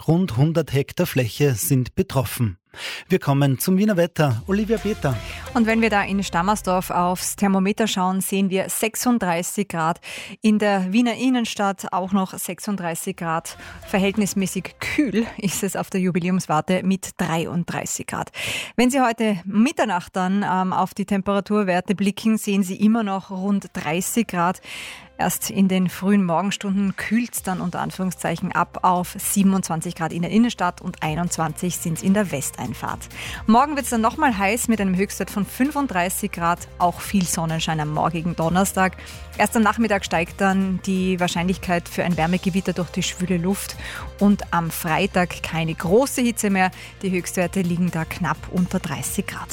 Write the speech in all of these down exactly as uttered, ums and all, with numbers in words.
Rund hundert Hektar Fläche sind betroffen. Wir kommen zum Wiener Wetter. Olivia Peter. Und wenn wir da in Stammersdorf aufs Thermometer schauen, sehen wir sechsunddreißig Grad. In der Wiener Innenstadt auch noch sechsunddreißig Grad. Verhältnismäßig kühl ist es auf der Jubiläumswarte mit dreiunddreißig Grad. Wenn Sie heute Mitternacht dann ähm, auf die Temperaturwerte blicken, sehen Sie immer noch rund dreißig Grad. Erst in den frühen Morgenstunden kühlt es dann unter Anführungszeichen ab auf siebenundzwanzig Grad in der Innenstadt und einundzwanzig sind es in der Westeinfahrt. Morgen wird es dann nochmal heiß mit einem Höchstwert von fünfunddreißig Grad, auch viel Sonnenschein am morgigen Donnerstag. Erst am Nachmittag steigt dann die Wahrscheinlichkeit für ein Wärmegewitter durch die schwüle Luft und am Freitag keine große Hitze mehr. Die Höchstwerte liegen da knapp unter dreißig Grad.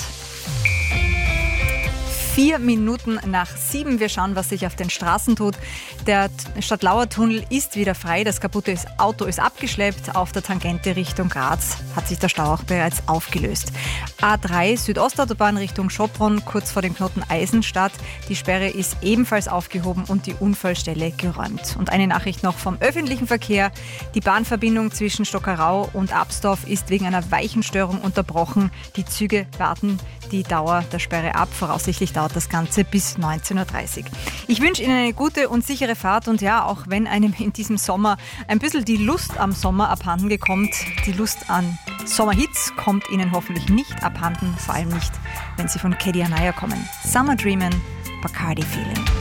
Vier Minuten nach sieben. Wir schauen, was sich auf den Straßen tut. Der Stadtlauer-Tunnel ist wieder frei. Das kaputte Auto ist abgeschleppt. Auf der Tangente Richtung Graz hat sich der Stau auch bereits aufgelöst. A drei Südostautobahn Richtung Schopron, kurz vor dem Knoten Eisenstadt. Die Sperre ist ebenfalls aufgehoben und die Unfallstelle geräumt. Und eine Nachricht noch vom öffentlichen Verkehr. Die Bahnverbindung zwischen Stockerau und Absdorf ist wegen einer Weichenstörung unterbrochen. Die Züge warten die Dauer der Sperre ab. Voraussichtlich dauert das Ganze bis neunzehn Uhr dreißig. Ich wünsche Ihnen eine gute und sichere Fahrt und ja, auch wenn einem in diesem Sommer ein bisschen die Lust am Sommer abhanden gekommt, die Lust an Sommerhits kommt Ihnen hoffentlich nicht abhanden, vor allem nicht, wenn sie von Kedi Anaya kommen. Summer Dreamin', Bacardi Feeling.